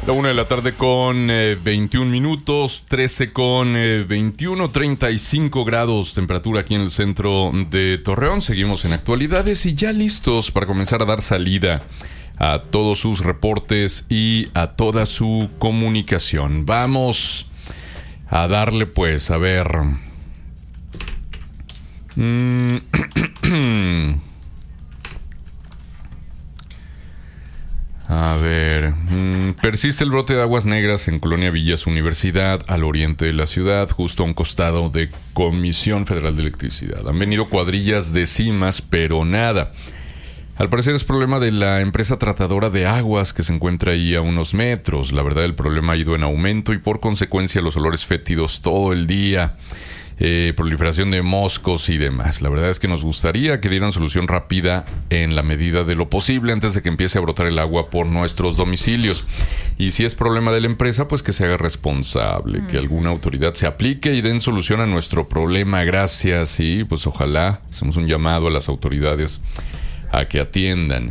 La 1 de la tarde con 21 minutos, 13 con 21, 35 grados temperatura aquí en el centro de Torreón. Seguimos en actualidades y ya listos para comenzar a dar salida a todos sus reportes y a toda su comunicación. Vamos a darle pues, a ver. A ver, persiste el brote de aguas negras en Colonia Villas Universidad, al oriente de la ciudad, justo a un costado de Comisión Federal de Electricidad. Han venido cuadrillas de cimas, pero nada. Al parecer es problema de la empresa tratadora de aguas que se encuentra ahí a unos metros. La verdad, el problema ha ido en aumento y por consecuencia los olores fétidos todo el día. Proliferación de moscos y demás. La verdad es que nos gustaría que dieran solución rápida en la medida de lo posible antes de que empiece a brotar el agua por nuestros domicilios. Y si es problema de la empresa, pues que se haga responsable, que alguna autoridad se aplique y den solución a nuestro problema. Gracias, y pues ojalá hacemos un llamado a las autoridades a que atiendan.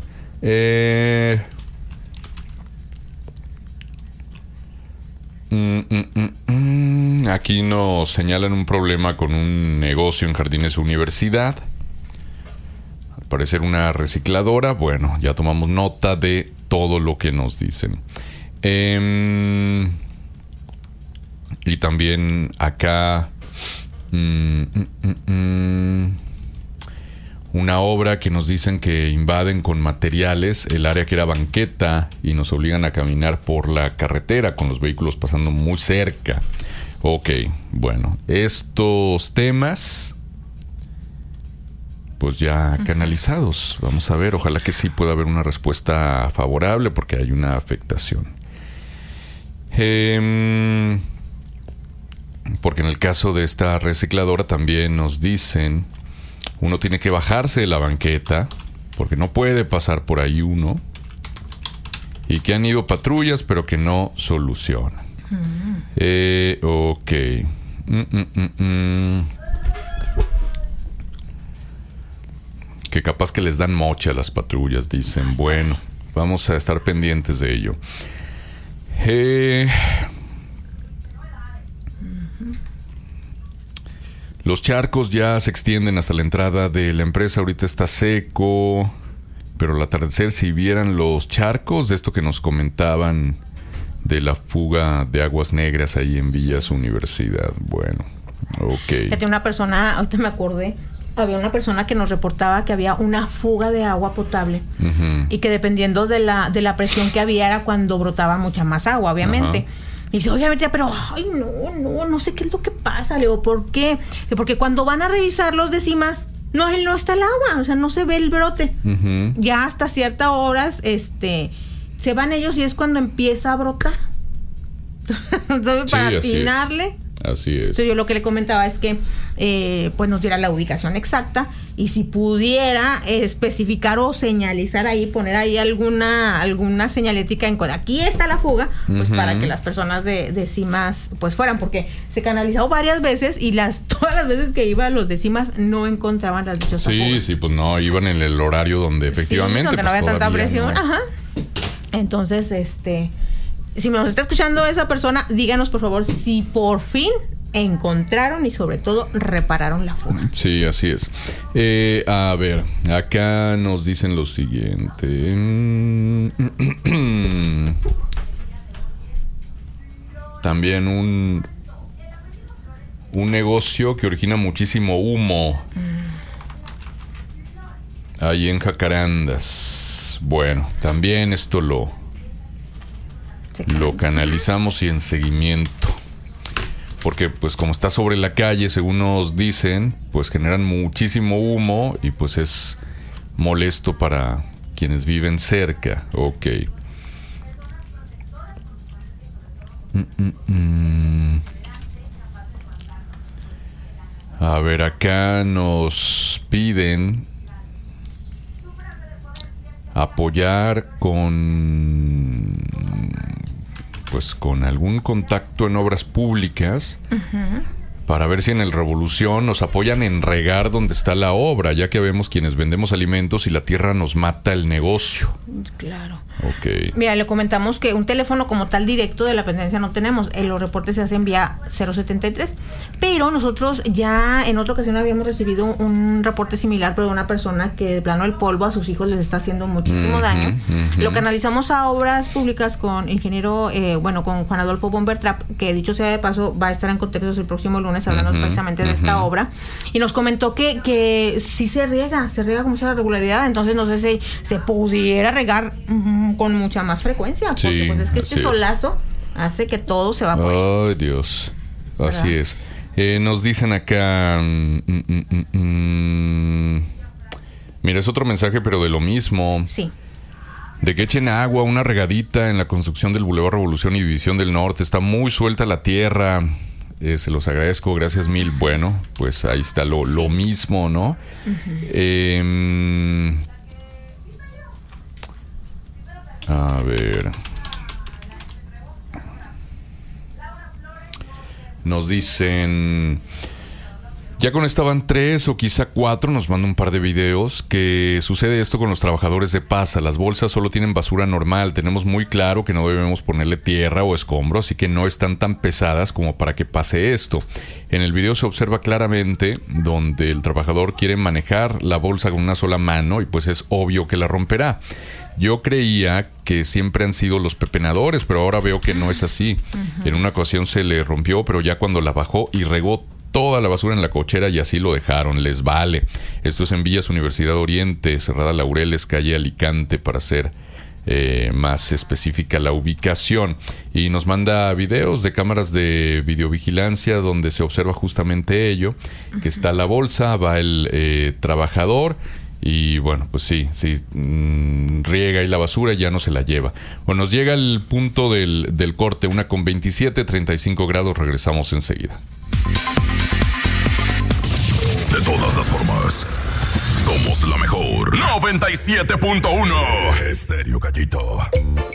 Aquí nos señalan un problema con un negocio en Jardines Universidad. Al parecer una recicladora. Bueno, ya tomamos nota de todo lo que nos dicen. Y también acá una obra que nos dicen que invaden con materiales el área que era banqueta y nos obligan a caminar por la carretera con los vehículos pasando muy cerca. Ok, bueno, estos temas pues ya canalizados. Vamos a ver, ojalá que sí pueda haber una respuesta favorable porque hay una afectación. Porque en el caso de esta recicladora también nos dicen uno tiene que bajarse de la banqueta porque no puede pasar por ahí uno, y que han ido patrullas pero que no solucionan. Ok. Que capaz que les dan mocha a las patrullas, dicen. Bueno, vamos a estar pendientes de ello. Los charcos ya se extienden hasta la entrada de la empresa. Ahorita está seco, pero al atardecer, si vieran los charcos de esto que nos comentaban de la fuga de aguas negras ahí en Villas Universidad. Bueno, ok. Fíjate, una persona, ahorita me acordé, había una persona que nos reportaba que había una fuga de agua potable y que dependiendo de la presión que había era cuando brotaba mucha más agua, obviamente. Y dice, oye, pero ay, no sé qué es lo que pasa. Le digo, ¿por qué? Porque cuando van a revisar los decimas, no está el agua, o sea, no se ve el brote. Ya hasta ciertas horas, se van ellos y es cuando empieza a brotar. Entonces, para atinarle. Así es. Entonces, yo lo que le comentaba es que pues nos diera la ubicación exacta y si pudiera especificar o señalizar ahí, poner ahí alguna señalética en aquí está la fuga, pues para que las personas de cimas pues fueran, porque se canalizó varias veces y todas las veces que iban los de cimas no encontraban las dichosas fugas. Sí, pues no, iban en el horario donde efectivamente donde no pues había tanta presión, no. Ajá. Entonces, si nos está escuchando esa persona, díganos por favor si por fin encontraron y sobre todo repararon la fuga. Sí, así es. A ver, acá nos dicen lo siguiente. También un negocio que origina muchísimo humo ahí en Jacarandas. Bueno, también esto lo canalizamos y en seguimiento, porque pues como está sobre la calle, según nos dicen, pues generan muchísimo humo y pues es molesto para quienes viven cerca. Ok. A ver, acá nos piden apoyar con algún contacto en obras públicas para ver si en el Revolución nos apoyan en regar donde está la obra, ya que vemos quienes vendemos alimentos y la tierra nos mata el negocio. Claro. Ok. Mira, le comentamos que un teléfono como tal directo de la dependencia no tenemos. Los reportes se hacen vía 073. Pero nosotros ya en otra ocasión habíamos recibido un reporte similar, pero de una persona que de plano el polvo a sus hijos les está haciendo muchísimo daño. Lo canalizamos a Obras Públicas con ingeniero, con Juan Adolfo Bombertrap, que dicho sea de paso va a estar en Contextos el próximo lunes hablando precisamente de esta obra. Y nos comentó que sí se riega con mucha regularidad. Entonces no sé si se pudiera regar con mucha más frecuencia, porque pues es que este solazo hace que todo se evapore. Ay, Dios. Así es. Nos dicen acá... Mira, es otro mensaje, pero de lo mismo. Sí. De que echen agua, una regadita en la construcción del Boulevard Revolución y División del Norte. Está muy suelta la tierra. Se los agradezco, gracias mil. Bueno, pues ahí está lo mismo, ¿no? A ver. Nos dicen... Ya con esta van 3 o quizá 4, nos manda un par de videos, que sucede esto con los trabajadores de Pasa. Las bolsas solo tienen basura normal. Tenemos muy claro que no debemos ponerle tierra o escombros, así que no están tan pesadas como para que pase esto. En el video se observa claramente donde el trabajador quiere manejar la bolsa con una sola mano y pues es obvio que la romperá. Yo creía que siempre han sido los pepenadores, pero ahora veo que no es así. En una ocasión se le rompió, pero ya cuando la bajó y regó toda la basura en la cochera y así lo dejaron, les vale. Esto es en Villas Universidad Oriente, Cerrada Laureles, calle Alicante, para ser más específica la ubicación. Y nos manda videos de cámaras de videovigilancia donde se observa justamente ello, que está la bolsa, va el trabajador y bueno, pues sí, riega ahí la basura y ya no se la lleva. Bueno, nos llega el punto del corte, 1:27, 35 grados, regresamos enseguida. De todas las formas, somos la mejor. 97.1 Estéreo Gallito.